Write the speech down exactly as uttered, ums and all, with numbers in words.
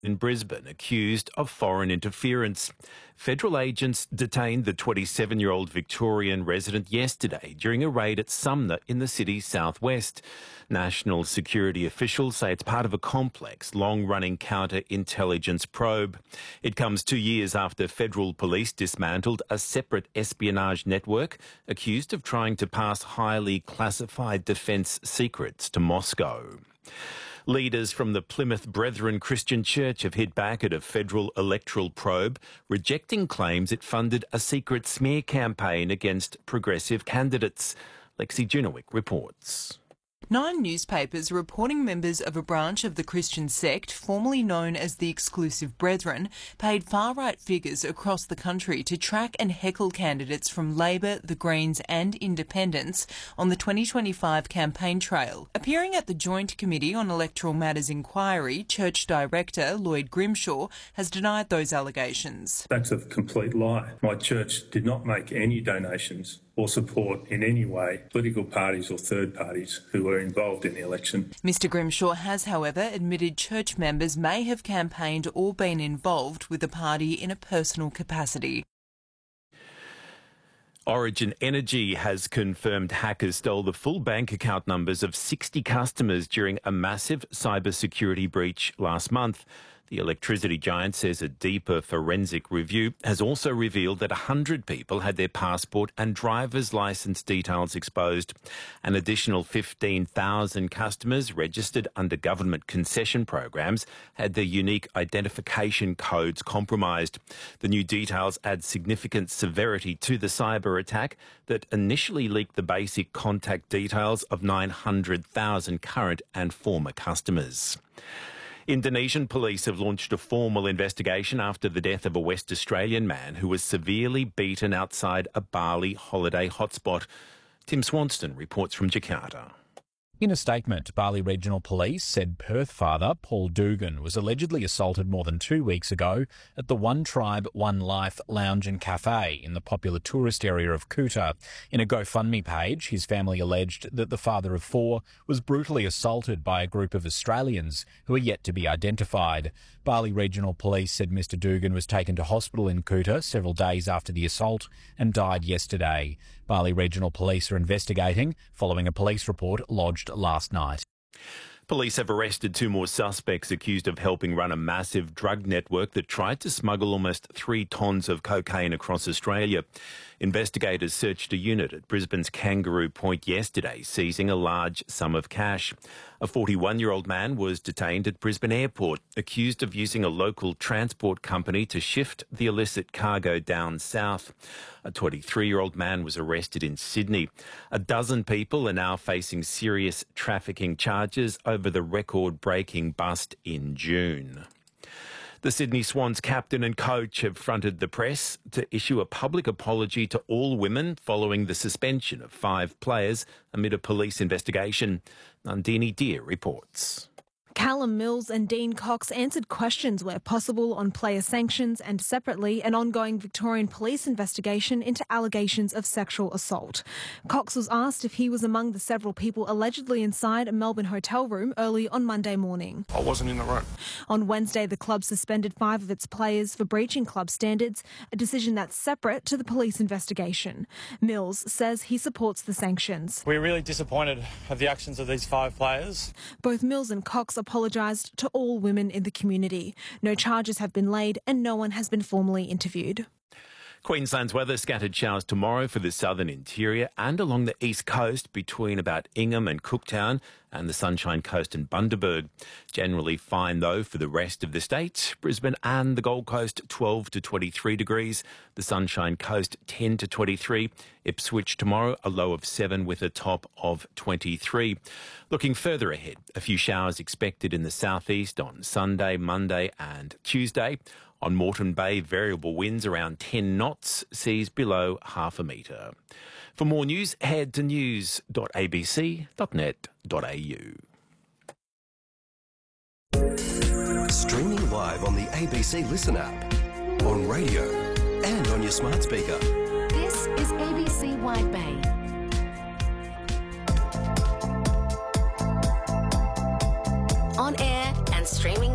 in Brisbane, accused of foreign interference. Federal agents detained the twenty-seven-year-old Victorian resident yesterday during a raid at Sumner in the city's southwest. National security officials say it's part of a complex, long-running counter-intelligence probe. It comes two years after federal police dismantled a separate espionage network accused of trying to pass highly classified defence secrets to Moscow. Leaders from the Plymouth Brethren Christian Church have hit back at a federal electoral probe, rejecting claims it funded a secret smear campaign against progressive candidates. Lexi Junowick reports. Nine newspapers reporting members of a branch of the Christian sect, formerly known as the Exclusive Brethren, paid far-right figures across the country to track and heckle candidates from Labor, the Greens and Independents on the twenty twenty-five campaign trail. Appearing at the Joint Committee on Electoral Matters inquiry, Church Director Lloyd Grimshaw has denied those allegations. That's a complete lie. My church did not make any donations or support in any way political parties or third parties who were involved in the election. Mr Grimshaw has, however, admitted church members may have campaigned or been involved with the party in a personal capacity. Origin Energy has confirmed hackers stole the full bank account numbers of sixty customers during a massive cybersecurity breach last month. The electricity giant says a deeper forensic review has also revealed that one hundred people had their passport and driver's licence details exposed. An additional fifteen thousand customers registered under government concession programs had their unique identification codes compromised. The new details add significant severity to the cyber attack that initially leaked the basic contact details of nine hundred thousand current and former customers. Indonesian police have launched a formal investigation after the death of a West Australian man who was severely beaten outside a Bali holiday hotspot. Tim Swanston reports from Jakarta. In a statement, Bali Regional Police said Perth father Paul Dugan was allegedly assaulted more than two weeks ago at the One Tribe, One Life lounge and cafe in the popular tourist area of Kuta. In a GoFundMe page, his family alleged that the father of four was brutally assaulted by a group of Australians who are yet to be identified. Bali Regional Police said Mr Dugan was taken to hospital in Kuta several days after the assault and died yesterday. Bali Regional Police are investigating following a police report lodged last night. Police have arrested two more suspects accused of helping run a massive drug network that tried to smuggle almost three tonnes of cocaine across Australia. Investigators searched a unit at Brisbane's Kangaroo Point yesterday, seizing a large sum of cash. A forty-one-year-old man was detained at Brisbane Airport, accused of using a local transport company to shift the illicit cargo down south. A twenty-three-year-old man was arrested in Sydney. A dozen people are now facing serious trafficking charges over the record-breaking bust in June. The Sydney Swans captain and coach have fronted the press to issue a public apology to all women following the suspension of five players amid a police investigation. Nandini Deer reports. Callum Mills and Dean Cox answered questions where possible on player sanctions and, separately, an ongoing Victorian police investigation into allegations of sexual assault. Cox was asked if he was among the several people allegedly inside a Melbourne hotel room early on Monday morning. I wasn't in the room. On Wednesday, the club suspended five of its players for breaching club standards, a decision that's separate to the police investigation. Mills says he supports the sanctions. We're really disappointed at the actions of these five players. Both Mills and Cox apologised to all women in the community. No charges have been laid and no one has been formally interviewed. Queensland's weather, scattered showers tomorrow for the southern interior and along the east coast between about Ingham and Cooktown and the Sunshine Coast and Bundaberg. Generally fine, though, for the rest of the state. Brisbane and the Gold Coast, twelve to twenty-three degrees. The Sunshine Coast, ten to twenty-three. Ipswich tomorrow, a low of seven with a top of twenty-three. Looking further ahead, a few showers expected in the southeast on Sunday, Monday and Tuesday. On Moreton Bay, variable winds around ten knots, seas below half a metre. For more news, head to news dot a b c dot net dot a u. Streaming live on the A B C Listen app, on radio and on your smart speaker. This is A B C Wide Bay. On air and streaming